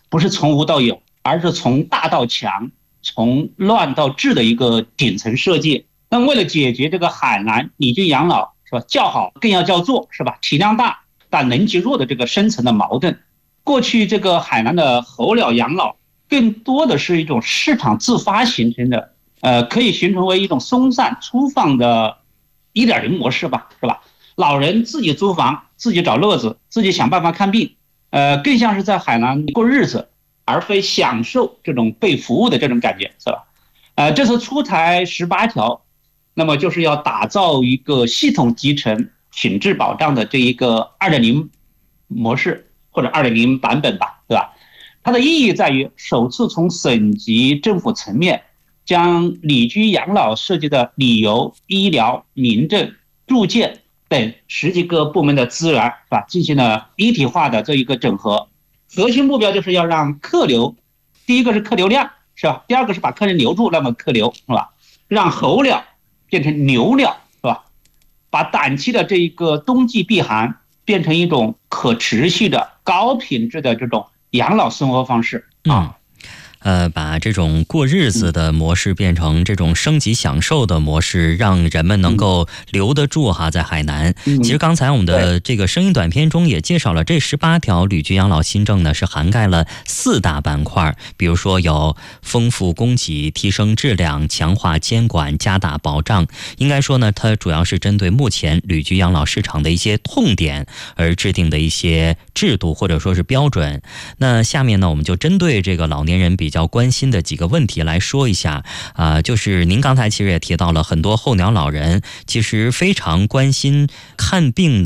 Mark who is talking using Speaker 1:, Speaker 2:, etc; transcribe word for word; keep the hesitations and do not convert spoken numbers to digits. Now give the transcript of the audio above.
Speaker 1: 不是从无到有，而是从大到强，从乱到治的一个顶层设计。那么为了解决这个海南拟居养老是吧，叫好更要叫座是吧，体量大但能级弱的这个深层的矛盾，过去这个海南的候鸟养老更多的是一种市场自发形成的，呃，可以形成为一种松散粗放的一点零模式吧，是吧？老人自己租房，自己找乐子，自己想办法看病，呃，更像是在海南过日子，而非享受这种被服务的这种感觉，是吧？呃，这次出台十八条，那么就是要打造一个系统集成品质保障的这一个二点零模式或者二点零版本吧，对吧？它的意义在于首次从省级政府层面将拟居养老涉及的旅游、医疗、民政、住建等十几个部门的资源是吧，进行了一体化的这一个整合。核心目标就是要让客流，第一个是客流量是吧，第二个是把客人留住，那么客流是吧，让候鸟变成牛鸟是吧，把短期的这一个冬季避寒变成一种可持续的高品质的这种养老生活方式啊。
Speaker 2: 嗯呃，把这种过日子的模式变成这种升级享受的模式，让人们能够留得住哈，在海南。其实刚才我们的这个声音短片中也介绍了，这十八条旅居养老新政呢是涵盖了四大板块，比如说有丰富供给、提升质量、强化监管、加大保障。应该说呢，它主要是针对目前旅居养老市场的一些痛点而制定的一些制度或者说是标准。那下面呢，我们就针对这个老年人比较关心的几个问题来说一下啊、呃，就是您刚才其实也提到了，很多候鸟老人其实非常关心看病